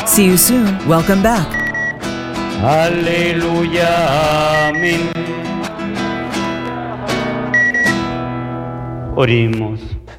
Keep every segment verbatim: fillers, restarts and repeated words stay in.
See you soon. Welcome back. Aleluya, amén. Oremos.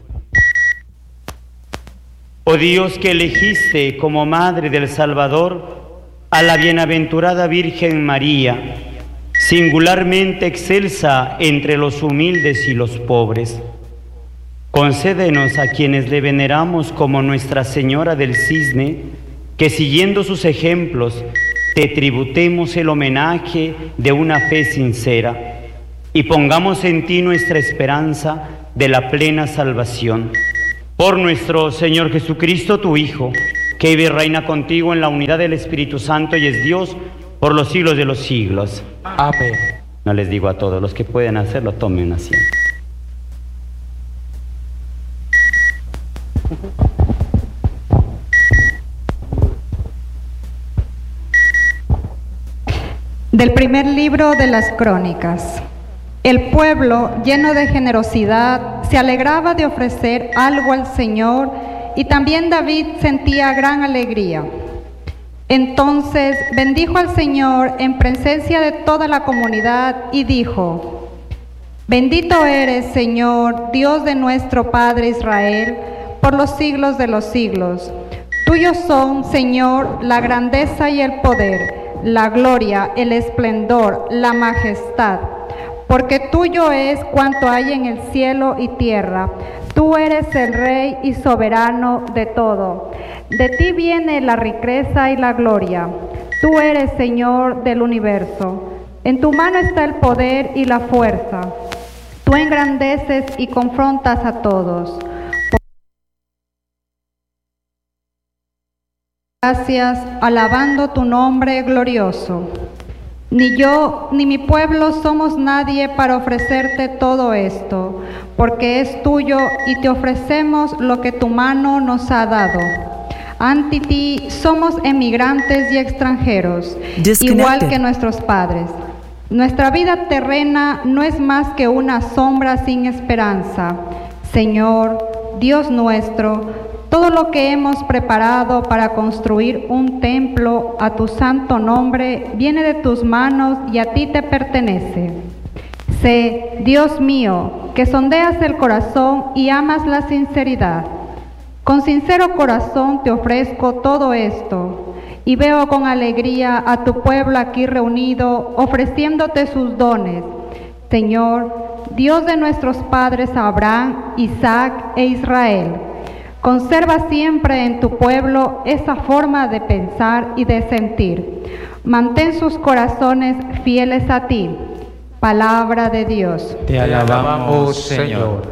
Oh Dios, que elegiste como Madre del Salvador a la bienaventurada Virgen María, singularmente excelsa entre los humildes y los pobres, concédenos a quienes le veneramos como Nuestra Señora del Cisne, que siguiendo sus ejemplos te tributemos el homenaje de una fe sincera y pongamos en ti nuestra esperanza de la plena salvación. Por nuestro Señor Jesucristo, tu Hijo, que vive y reina contigo en la unidad del Espíritu Santo y es Dios por los siglos de los siglos. Amén. No les digo a todos, los que pueden hacerlo, tomen asiento. Del primer libro de las Crónicas. El pueblo, lleno de generosidad, se alegraba de ofrecer algo al Señor, y también David sentía gran alegría. Entonces bendijo al Señor en presencia de toda la comunidad y dijo: Bendito eres, Señor, Dios de nuestro Padre Israel, por los siglos de los siglos. Tuyos son, Señor, la grandeza y el poder, la gloria, el esplendor, la majestad, porque tuyo es cuanto hay en el cielo y tierra. Tú eres el Rey y soberano de todo. De ti viene la riqueza y la gloria. Tú eres Señor del universo. En tu mano está el poder y la fuerza. Tú engrandeces y confrontas a todos. Gracias, alabando tu nombre glorioso. Ni yo ni mi pueblo somos nadie para ofrecerte todo esto, porque es tuyo y te ofrecemos lo que tu mano nos ha dado. Ante ti somos emigrantes y extranjeros, igual que nuestros padres. Nuestra vida terrena no es más que una sombra sin esperanza. Señor, Dios nuestro, todo lo que hemos preparado para construir un templo a tu santo nombre viene de tus manos y a ti te pertenece. Sé, Dios mío, que sondeas el corazón y amas la sinceridad. Con sincero corazón te ofrezco todo esto y veo con alegría a tu pueblo aquí reunido ofreciéndote sus dones. Señor, Dios de nuestros padres Abraham, Isaac e Israel, conserva siempre en tu pueblo esa forma de pensar y de sentir. Mantén sus corazones fieles a ti. Palabra de Dios. Te alabamos, Señor.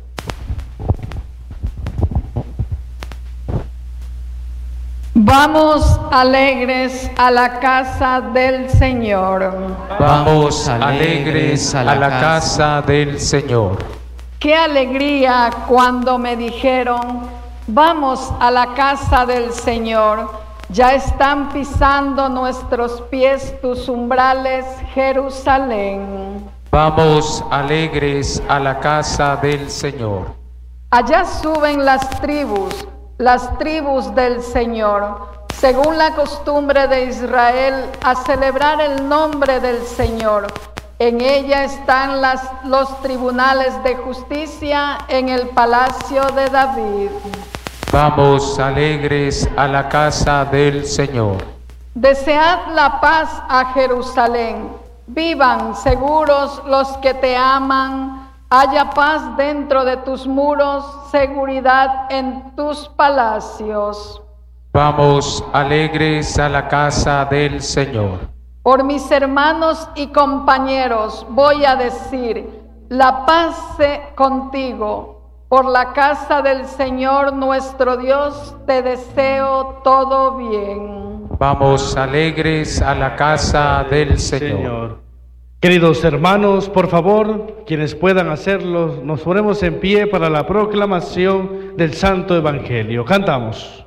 Vamos alegres a la casa del Señor. Vamos alegres a la casa del Señor. Qué alegría cuando me dijeron: vamos a la casa del Señor. Ya están pisando nuestros pies tus umbrales, Jerusalén. Vamos alegres a la casa del Señor. Allá suben las tribus, las tribus del Señor, según la costumbre de Israel, a celebrar el nombre del Señor. En ella están las, los tribunales de justicia en el palacio de David. Vamos alegres a la casa del Señor. Desead la paz a Jerusalén. Vivan seguros los que te aman. Haya paz dentro de tus muros, seguridad en tus palacios. Vamos alegres a la casa del Señor. Por mis hermanos y compañeros voy a decir: la paz sea contigo. Por la casa del Señor nuestro Dios te deseo todo bien. Vamos alegres a la casa del Señor. Señor. Queridos hermanos, por favor, quienes puedan hacerlo, nos ponemos en pie para la proclamación del Santo Evangelio. Cantamos.